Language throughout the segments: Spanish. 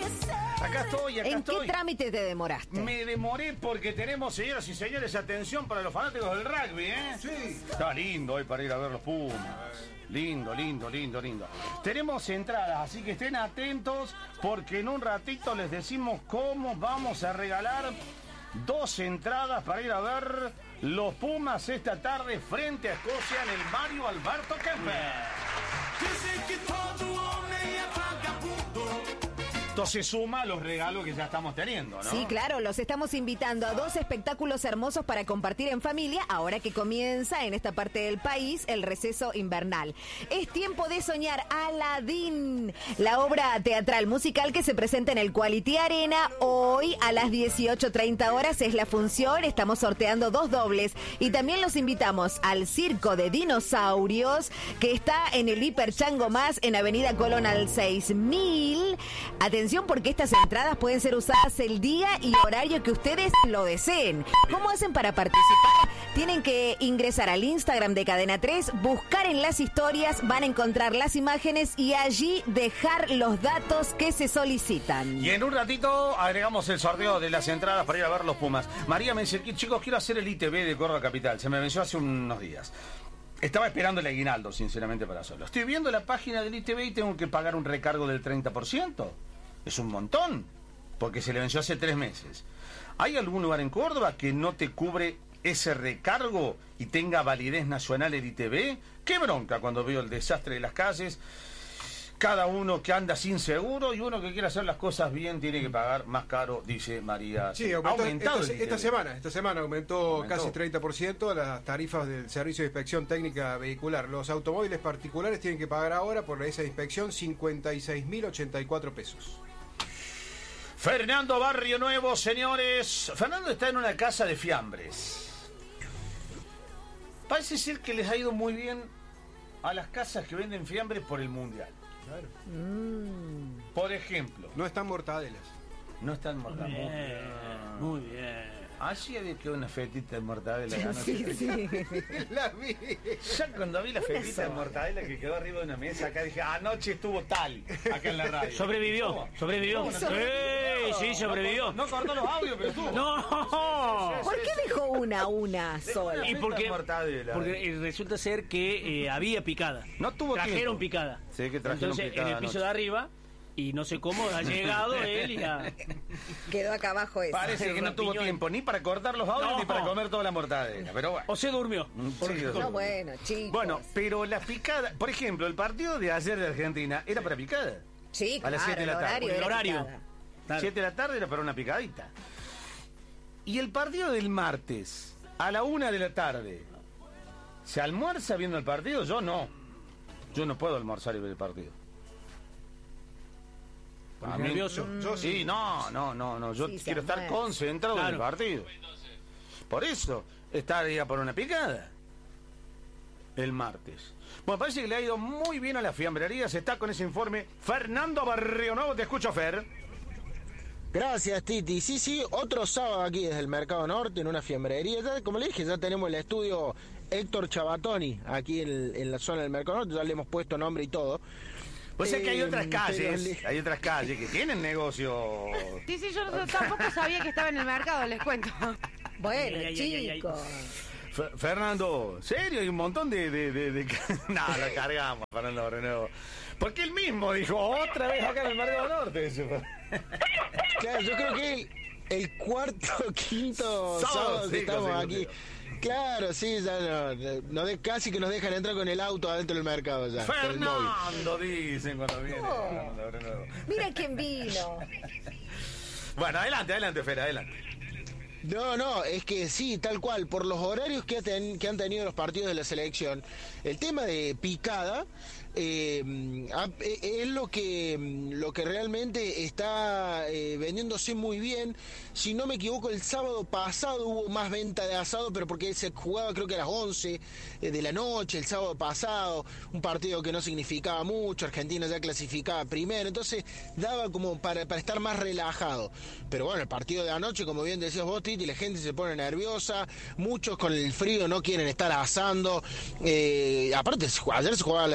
Acá estoy. ¿En qué trámite te demoraste? Me demoré porque tenemos, señoras y señores, atención para los fanáticos del rugby, ¿eh? Sí. Está lindo hoy para ir a ver los Pumas. Lindo. Tenemos entradas, así que estén atentos porque en un ratito les decimos cómo vamos a regalar 2 entradas para ir a ver los Pumas esta tarde frente a Escocia en el Mario Alberto Kempes. Entonces suma los regalos que ya estamos teniendo, ¿no? Sí, claro, los estamos invitando a 2 espectáculos hermosos para compartir en familia, ahora que comienza en esta parte del país el receso invernal. Es tiempo de soñar. Aladdin, la obra teatral musical que se presenta en el Quality Arena hoy a las 18:30 horas es la función. Estamos sorteando 2 dobles y también los invitamos al Circo de Dinosaurios que está en el Hiper Chango Más en Avenida Colón al 6000. Atención porque estas entradas pueden ser usadas el día y horario que ustedes lo deseen. ¿Cómo hacen para participar? Tienen que ingresar al Instagram de Cadena 3, buscar en las historias, van a encontrar las imágenes y allí dejar los datos que se solicitan. Y en un ratito agregamos el sorteo de las entradas para ir a ver los Pumas. María me dice, chicos, quiero hacer el ITV de Córdoba Capital. Se me venció hace unos días. Estaba esperando el aguinaldo, sinceramente, para hacerlo. Estoy viendo la página del ITV y tengo que pagar un recargo del 30%. Es un montón, porque se le venció hace 3 meses. ¿Hay algún lugar en Córdoba que no te cubre ese recargo y tenga validez nacional el ITV? ¡Qué bronca cuando veo el desastre de las calles! Cada uno que anda sin seguro y uno que quiere hacer las cosas bien tiene que pagar más caro, dice María. Sí, aumentó esta semana aumentó casi 30% las tarifas del servicio de inspección técnica vehicular. Los automóviles particulares tienen que pagar ahora por esa inspección 56.084 pesos. Fernando Barrio Nuevo, señores. Fernando está en una casa de fiambres. Parece ser que les ha ido muy bien a las casas que venden fiambres por el mundial. Claro. Por ejemplo. No están mortadelas. No están mortadelas. Muy bien. Así había que una fetita de mortadela. Sí. La vi. Ya cuando vi la fetita de mortadela que quedó arriba de una mesa, acá dije, anoche estuvo tal, acá en la radio. Sobrevivió. Sí, sobrevivió. No cortó los audios, pero estuvo. ¡No! ¿Por qué dejó una sola? Y porque mortadela. resulta ser que había picada. No tuvo Trajeron tiempo. picada. Sí, que trajeron Entonces, picada en el piso anoche. de arriba, y no sé cómo ha llegado él y Quedó acá abajo eso. Parece que no tuvo tiempo ni para cortar los audios No. ni para comer toda la mortadela, pero bueno. O se durmió. No, bueno, chicos. Bueno, pero la picada, por ejemplo, el partido de ayer de Argentina era para picada. Sí, a las 7 de la tarde. era El horario. picada. Claro. 7 de la tarde era para una picadita. Y el partido del martes, a la 1 de la tarde, ¿se almuerza viendo el partido? Yo no. Yo no puedo almorzar y ver el partido. A mí- Nervioso. Yo Sí, no. Yo Sí, se quiero estar almuerza. concentrado en el Claro. partido. Por eso, estaría por una picada. El martes. Bueno, parece que le ha ido muy bien a las fiambrerías. Está con ese informe Fernando Barrio Nuevo. Te escucho, Fer. Gracias, Titi. Sí, otro sábado aquí desde el Mercado Norte en una fiambrería. Ya, como le dije, ya tenemos el estudio Héctor Chabatoni aquí en la zona del Mercado Norte. Ya le hemos puesto nombre y todo. Pues es que hay otras calles, pero- hay otras calles que tienen negocio. Sí, yo tampoco sabía que estaba en el mercado, les cuento. Bueno, Ay. chicos. Fernando, ¿serio? Hay un montón de... No, lo cargamos, Fernando Barrio Nuevo. Porque él mismo dijo, otra vez acá en el Mercado Norte. Claro, yo creo que el cuarto, quinto sábado que sí, estamos consecutivos. aquí. Claro, sí, ya casi que nos dejan entrar con el auto adentro del mercado ya. con el móvil. Fernando, dicen cuando viene. Fernando Barrio Nuevo. Mira quién vino. Bueno, adelante, Fer, adelante. No, es que sí, tal cual, por los horarios que han tenido los partidos de la selección, el tema de picada es lo que realmente está vendiéndose muy bien. Si no me equivoco, el sábado pasado hubo más venta de asado, pero porque se jugaba creo que a las 11 de la noche, el sábado pasado, un partido que no significaba mucho, Argentina ya clasificaba primero, entonces daba como para estar más relajado. Pero bueno, el partido de anoche, como bien decías vos, Titi, la gente se pone nerviosa, muchos con el frío no quieren estar asando, aparte ayer se jugaba a las 7 de la tarde,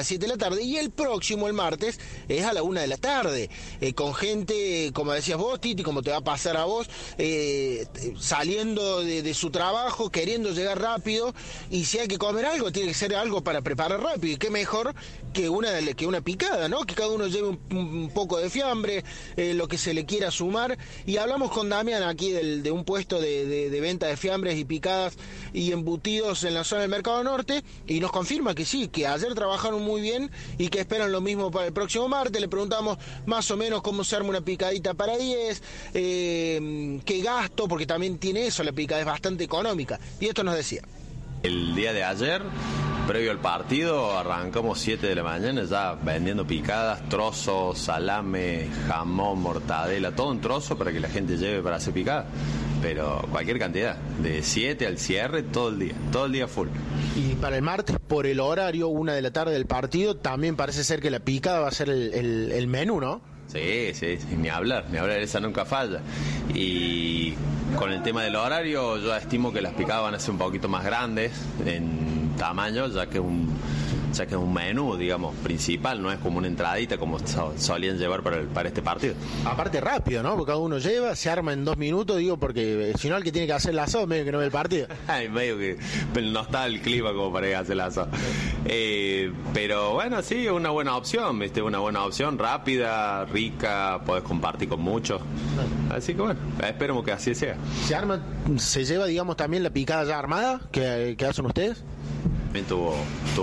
tarde, y el próximo, el martes, es a la 1 de la tarde, con gente, como decías vos, Titi, como te va a pasar a vos, saliendo de su trabajo, queriendo llegar rápido, y si hay que comer algo, tiene que ser algo para preparar rápido, y qué mejor que una picada, ¿no? Que cada uno lleve un poco de fiambre, lo que se le quiera sumar, y hablamos con Damián aquí de un puesto de venta de fiambres y picadas y embutidos en la zona del Mercado Norte, y nos confirma que sí, que ayer trabajaron muy bien y que esperan lo mismo para el próximo martes. Le preguntamos más o menos cómo se arma una picadita para 10, qué gasto, porque también tiene eso, la picada es bastante económica, y esto nos decía. El día de ayer, previo al partido, arrancamos 7 de la mañana ya vendiendo picadas, trozos, salame, jamón, mortadela, todo un trozo para que la gente lleve para hacer picada. Pero cualquier cantidad, de 7 al cierre, todo el día full. Y para el martes, por el horario, 1 de la tarde del partido, también parece ser que la picada va a ser el menú, ¿no? Sí, ni hablar, esa nunca falla. Y con el tema del horario, yo estimo que las picadas van a ser un poquito más grandes en tamaño, ya que es un menú, digamos, principal, no es como una entradita como solían llevar para este partido. Aparte rápido, ¿no? Porque cada uno lleva, se arma en 2 minutos, digo, porque si no el que tiene que hacer el asado medio que no ve el partido. Ay, medio que no está el clima como para ir a hacer el asado. Pero bueno, sí, una buena opción, ¿viste? Una buena opción, rápida, rica, podés compartir con muchos. Así que bueno, esperemos que así sea. Se lleva, digamos, también la picada ya armada que hacen ustedes. También tuvo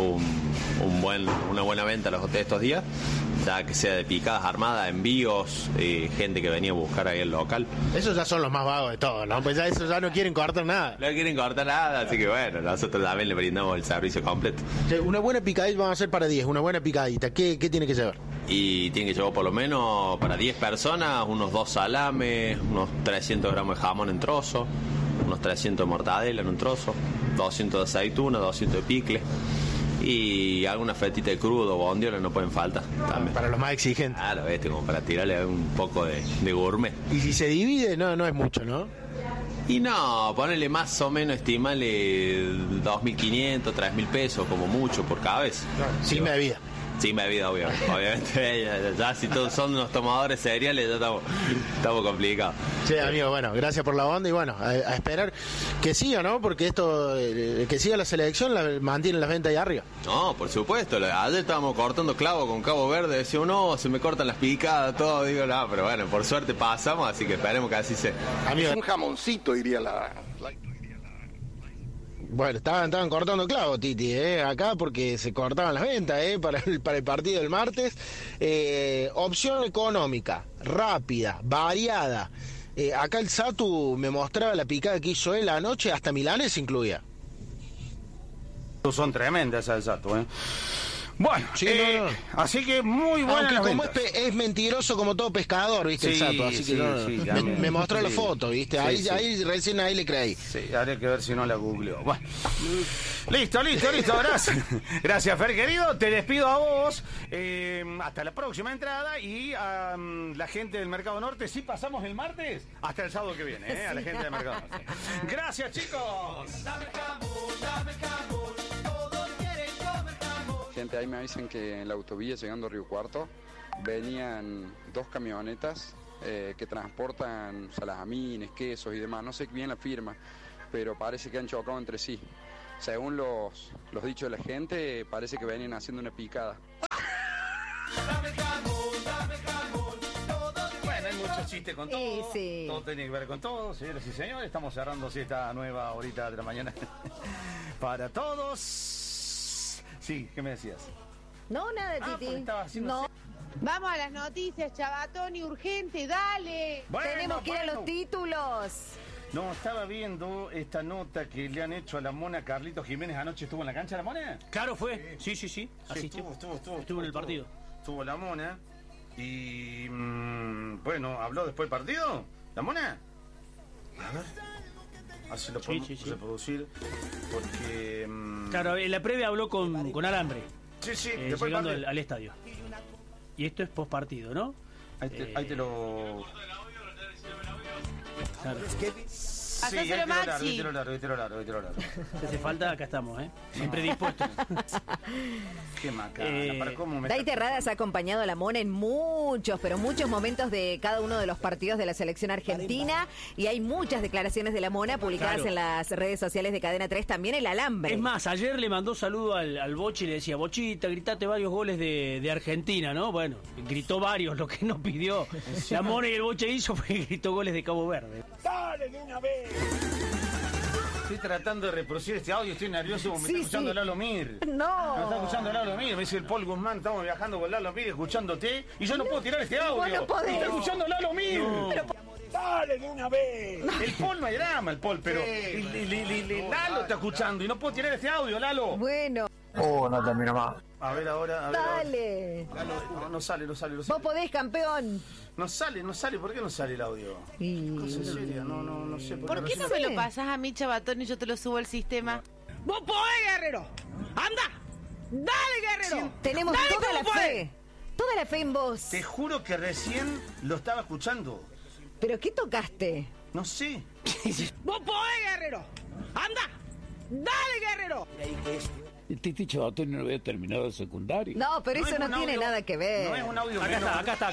una buena venta estos días, ya que sea de picadas armadas, envíos, gente que venía a buscar ahí el local. Esos ya son los más vagos de todos, ¿no? Pues ya esos ya no quieren cortar nada. No quieren cortar nada, así que bueno, nosotros también le brindamos el servicio completo. Una buena picadita, vamos a hacer para 10, una buena picadita, ¿qué tiene que llevar? Y tiene que llevar por lo menos para 10 personas, unos 2 salames, unos 300 gramos de jamón en trozo, unos 300 de mortadela en un trozo, 200 de aceituna, 200 de picle y alguna fetita de crudo, bondiola no pueden faltar también. Para los más exigentes. Claro, como para tirarle un poco de gourmet. Y si se divide, no es mucho, ¿no? Y no, ponele más o menos, estimale 2.500, 3.000 pesos como mucho por cabeza. Claro, sin bebida. Sin bebida, obviamente. Ya si todos son unos tomadores cereales, ya estamos complicados. Sí, amigo, bueno, gracias por la onda y bueno, a esperar que siga, ¿no? Porque esto, que siga la selección, mantiene las ventas ahí arriba. No, por supuesto. Ayer estábamos cortando clavo con Cabo Verde, decía uno, se me cortan las picadas, todo. Digo, no, pero bueno, por suerte pasamos, así que esperemos que así sea. Amigo, un jamoncito, diría la... Bueno, estaban cortando clavo, Titi, acá porque se cortaban las ventas, para el partido del martes. Opción económica, rápida, variada. Acá el Satu me mostraba la picada que hizo él anoche, hasta milanes incluía. Son tremendas esas del Satu, Bueno, sí, así que muy buena. Aunque como es mentiroso como todo pescador, ¿viste? Sí, el Sato, así que me mostró la foto, ¿viste? Ahí recién le creí. Sí, habría que ver si no la googleó. Bueno. Listo, gracias. Gracias, Fer, querido. Te despido a vos. Hasta la próxima entrada y a la gente del Mercado Norte. Si pasamos el martes, hasta el sábado que viene, a la gente del Mercado Norte. Gracias, chicos. Dame jamón. Gente, ahí me avisan que en la autovía llegando a Río Cuarto venían 2 camionetas que transportan salamines, quesos y demás. No sé bien la firma, pero parece que han chocado entre sí. Según los dichos de la gente, parece que venían haciendo una picada. Bueno, hay muchos chistes con todo. Sí. Todo tiene que ver con todo, señores y señores. Estamos cerrando esta nueva horita de la mañana para todos. Sí, ¿qué me decías? No, nada, Titi. No. Vamos a las noticias, Chabatoni, urgente, dale. Bueno, tenemos que ir a los títulos. No, estaba viendo esta nota que le han hecho a la Mona. Carlitos Jiménez anoche estuvo en la cancha, la Mona. Claro, fue. Sí. Estuvo en el partido. Estuvo la Mona. Y bueno, ¿habló después del partido? ¿La Mona? A ver. Así lo podemos reproducir. Porque. Claro, en la previa habló con Alambre. Sí. Llegando al estadio. Y esto es post partido, ¿no? Ahí te lo. Claro. Hacéselo, Maxi. Tiro largo. Si hace falta, acá estamos, siempre dispuestos. Qué macana, para cómo me... Day Terradas ha acompañado a la Mona en muchos, pero muchos momentos de cada uno de los partidos de la selección argentina, y hay muchas declaraciones de la Mona publicadas en las redes sociales de Cadena 3, también el alambre. Es más, ayer le mandó saludo al Bochi y le decía, Bochita, gritate varios goles de Argentina, ¿no? Bueno, gritó varios, lo que nos pidió la Mona y el Bochi hizo fue que gritó goles de Cabo Verde. ¡Dale de una vez! Estoy tratando de reproducir este audio, estoy nervioso porque me está escuchando Lalo Mir. No. Me está escuchando Lalo Mir, me dice el Paul Guzmán, estamos viajando con Lalo Mir, escuchándote, y yo no puedo tirar este audio. No podés. Me está escuchando Lalo Mir. No. ¡Dale de una vez! El Paul no hay drama, el Paul, pero Lalo está escuchando y no puedo tirar este audio, Lalo. Bueno, No termina más. A ver ahora. dale. No sale. Vos podés, campeón. No sale, ¿por qué no sale el audio? Cosa seria, no sé. ¿Por qué no me lo pasas a mí, Chabatón, y yo te lo subo al sistema? ¡Vos podés, guerrero! ¡Anda! ¡Dale, guerrero! Tenemos ¡Dale, toda la cómo podés! fe. Toda la fe en vos. Te juro que recién lo estaba escuchando. ¿Pero qué tocaste? No sé. ¡Vos podés, guerrero! ¡Anda! ¡Dale, guerrero! El Titi Chabatón no había terminado el secundario. No, pero eso es no un tiene audio- nada que ver. No es un audio Acá está.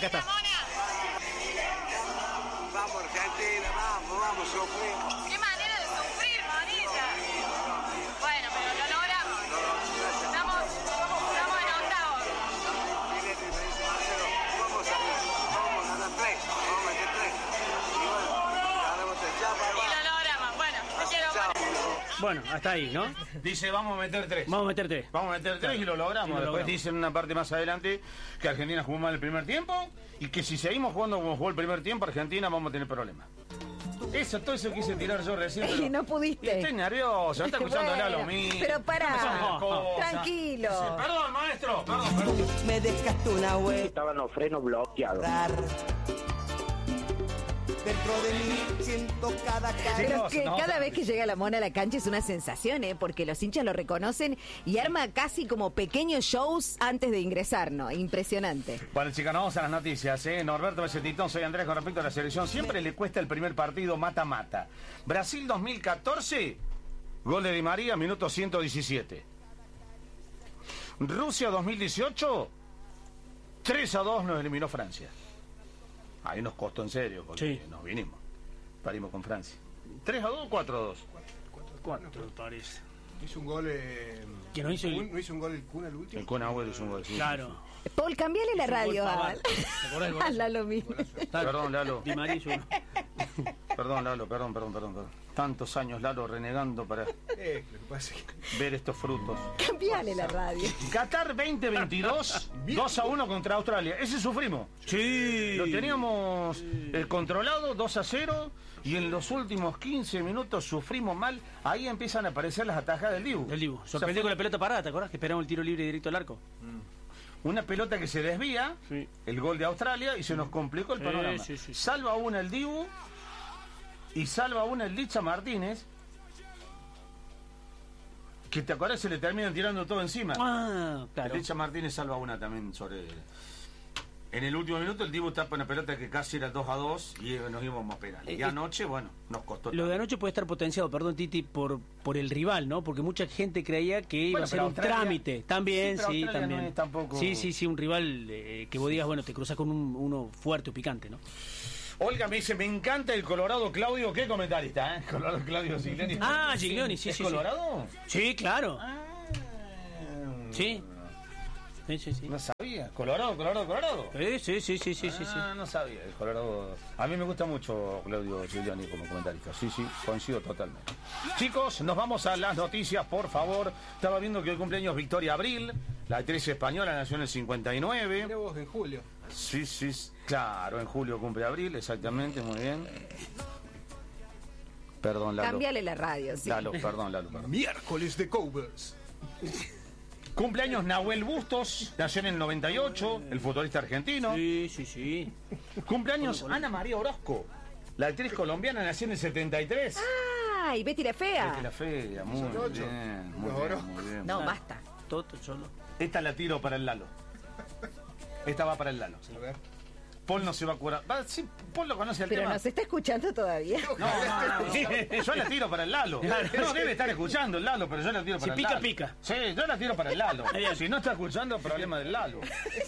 Vamos, Argentina, vamos, sufrimos. ¡Qué manera de sufrir, manita! Bueno, pero lo logramos. Estamos en octavos. Fíjate, me dice Marcelo, vamos a ganar 3, vamos a meter 3. Y bueno, ganamos el chapa, Y lo logramos. Bueno, te quiero, Bueno, hasta ahí, ¿no? Dice, vamos a meter 3. Vamos a meter 3. Vamos a meter 3 y lo logramos. Y lo Después logramos. dicen en una parte más adelante que Argentina jugó mal el primer tiempo y que si seguimos jugando como jugó el primer tiempo, Argentina vamos a tener problemas. Todo eso quise tirar yo recién. Y no pudiste. Estoy nervioso, me está escuchando Bueno, Lalo Mir. pero pará. No, Tranquilo. Perdón, maestro, perdón. Me dejaste una huella. Estaban los frenos bloqueados. Dentro de mí siento cada Pero Chicos, que no, cada vez que llega la Mona a la cancha es una sensación, porque los hinchas lo reconocen y arma casi como pequeños shows antes de ingresar, ¿no? Impresionante. Bueno, chicas, nos vamos a las noticias. Norberto Besetitón, soy Andrés con respecto a la selección. Siempre le cuesta el primer partido mata-mata. Brasil 2014, gol de Di María, minuto 117. Rusia 2018, 3-2 nos eliminó Francia. Ahí nos costó en serio, porque nos vinimos. Parimos con Francia. 3-2 o 4-2. 4, parece. Hizo un gol. Que no hizo ¿No hizo un gol el Kun al último? El Kun Agüero hizo un gol, sí. Claro. Paul, cambiale la radio Pavard. a ¿Te acordás del gol? Lalo Mir. Perdón, Lalo. Di María hizo uno. Perdón, Lalo, perdón. Tantos años, Lalo, renegando para Lo que pasa es que ver estos frutos. Cambiale la radio. Qatar 2022, 2-1 contra Australia. Ese sufrimos. Sí. Lo teníamos controlado, 2-0, y en los últimos 15 minutos sufrimos mal. Ahí empiezan a aparecer las atajadas del Dibu. Del Dibu. O sea, Sorprendió fue con la pelota parada, ¿te acordás? Que esperamos el tiro libre directo al arco. una pelota que se desvía, Sí. el gol de Australia, y se nos complicó el panorama. Sí. Salva una el Dibu y salva una el Licha Martínez, que te acordás se le terminan tirando todo encima. Ah, claro. El Licha Martínez salva una también sobre... En el último minuto el Dibu tapa una pelota que casi era 2-2 y nos íbamos a penales. Y anoche, bueno, nos costó. Lo de anoche puede estar potenciado, perdón Titi, por el rival, ¿no? Porque mucha gente creía que iba a ser un trámite. También, sí, pero Australia también. no es tampoco... Sí, un rival que vos digas, bueno, te cruzas con uno fuerte o picante, ¿no? Olga me dice, me encanta el Colorado Claudio. ¿Qué comentarista, Colorado Claudio Giglioni. Ah, Giglioni, sí. ¿Es Colorado? Sí, claro. Sí. No sabía. Colorado. Sí. No sabía. El Colorado. A mí me gusta mucho Claudio Giglioni como comentarista. Sí, coincido totalmente. Chicos, nos vamos a las noticias, por favor. Estaba viendo que el cumpleaños Victoria Abril, la actriz española, nació en el 59. Mirá vos, en julio. Sí, claro, en julio cumple Abril, exactamente, muy bien. Perdón, Lalo. Cambiale la radio, sí. Lalo. Miércoles de covers. Cumpleaños Nahuel Bustos, nació en el 98, el futbolista argentino. Sí. Cumpleaños Ana María Orozco, la actriz colombiana, nació en el 73. Ah, y Betty la Fea. Betty la Fea, muy bien. No, basta. Toto solo. Esta la tiro para el Lalo. Esta va para el Lalo. A ver. Paul no se va a curar. Sí, Paul lo conoce el Pero tema. nos está escuchando todavía. No. Yo la tiro para el Lalo. No debe estar escuchando el Lalo, pero yo la tiro para el Lalo. Pica. Sí, yo la tiro para el Lalo. Si no está escuchando, problema del Lalo.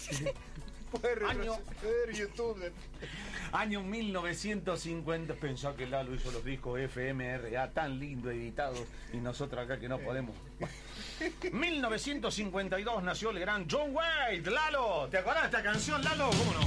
YouTube. Año 1950. Pensá que Lalo hizo los discos FMRA tan lindo editados y nosotros acá que no podemos. 1952 nació el gran John White. Lalo, ¿te acordás de esta canción, Lalo? ¿Cómo no?